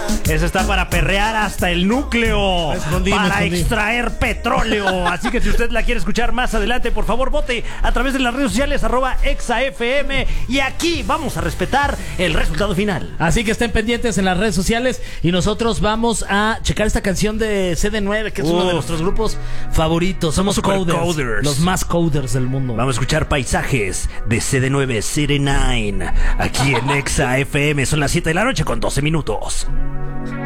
Esa está para perrear hasta el núcleo, para extraer petróleo. Así que si usted la quiere escuchar más adelante, por favor vote a través de las redes sociales @exafm. Y aquí vamos a respetar el resultado final. Así que estén pendientes en las redes sociales y nosotros vamos a checar esta canción de CD9, que es uno de nuestros grupos favoritos. Somos coders, los más coders del mundo. Vamos a escuchar Paisajes de CD9, CD9, aquí en Exa FM. Son las 7 de la noche con 12 minutos.